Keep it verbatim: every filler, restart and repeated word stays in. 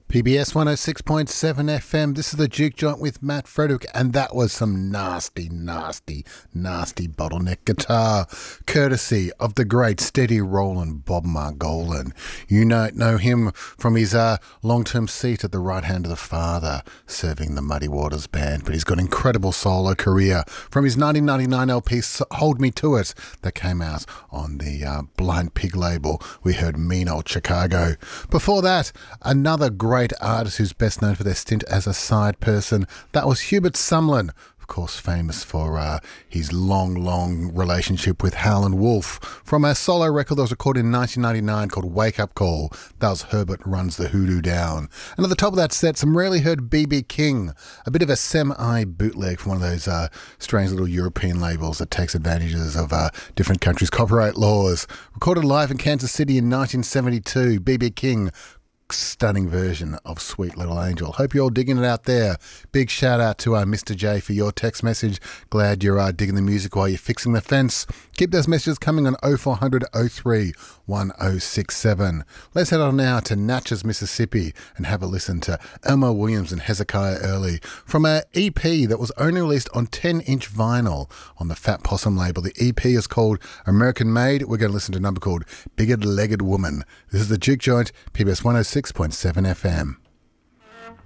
P B S one oh six point seven F M. This is the Juke Joint with Matt Frederick, and that was some nasty, nasty, nasty bottleneck guitar, courtesy of the great steady rolling Bob Margolin. You know, know him from his uh, long-term seat at the right hand of the father, serving the Muddy Waters Band, but he's got an incredible solo career from his nineteen ninety-nine L P Hold Me To It that came out on the uh, Blind Pig label. We heard Mean Old Chicago. Before that, another great Great artist who's best known for their stint as a side person. That was Hubert Sumlin, of course famous for uh, his long, long relationship with Howlin' Wolf. From a solo record that was recorded in nineteen ninety-nine called Wake Up Call, that was Herbert Runs the Hoodoo Down. And at the top of that set, some rarely heard B B King, a bit of a semi-bootleg from one of those uh, strange little European labels that takes advantages of uh, different countries' copyright laws. Recorded live in Kansas City in nineteen seventy-two, B B King, stunning version of Sweet Little Angel. Hope you're all digging it out there. Big shout out to uh, Mister J for your text message. Glad you're uh, digging the music while you're fixing the fence. Keep those messages coming on oh four hundred oh three one oh six seven. Let's head on now to Natchez, Mississippi and have a listen to Elmo Williams and Hezekiah Early from an E P that was only released on ten inch vinyl on the Fat Possum label. The E P is called American Made. We're going to listen to a number called Bigger Legged Woman. This is the Juke Joint, P B S one oh six point seven F M.